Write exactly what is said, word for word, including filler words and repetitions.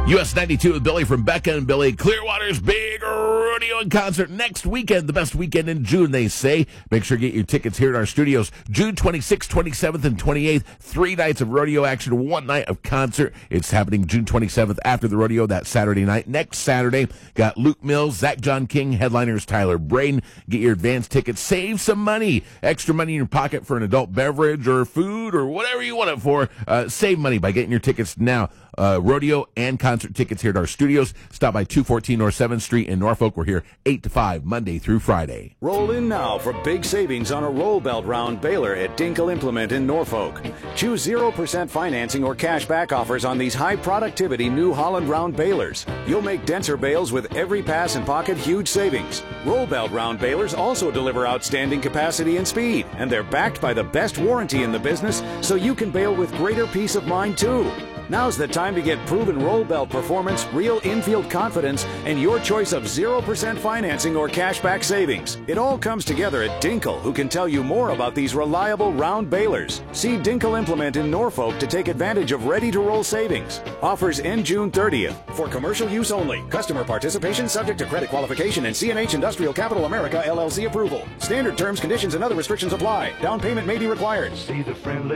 U S ninety-two with Billy from Becca and Billy. Clearwater's big rodeo and concert next weekend, the best weekend in June, they say. Make sure you get your tickets here at our studios. June twenty-sixth, twenty-seventh, and twenty-eighth. Three nights of rodeo action, one night of concert. It's happening June twenty-seventh after the rodeo that Saturday night. Next Saturday, got Luke Mills, Zach John King, headliners Tyler Braden. Get your advance tickets. Save some money. Extra money in your pocket for an adult beverage or food or whatever you want it for. Uh, save money by getting your tickets now. Uh, rodeo and concert tickets here at our studios. Stop by two fourteen North seventh Street in Norfolk. We're here eight to five, Monday through Friday. Roll in now for big savings on a roll belt round baler at Dinkle Implement in Norfolk. Choose zero percent financing or cash back offers on these high productivity New Holland round balers. You'll make denser bales with every pass and pocket huge savings. Roll belt round balers also deliver outstanding capacity and speed, and they're backed by the best warranty in the business, so you can bale with greater peace of mind too. Now's the time to get proven roll belt performance, real infield confidence, and your choice of zero percent financing or cashback savings. It all comes together at Dinkle, who can tell you more about these reliable round balers. See Dinkle Implement in Norfolk to take advantage of ready-to-roll savings. Offers end June thirtieth. For commercial use only. Customer participation subject to credit qualification and C and H Industrial Capital America L L C approval. Standard terms, conditions, and other restrictions apply. Down payment may be required. See the friendly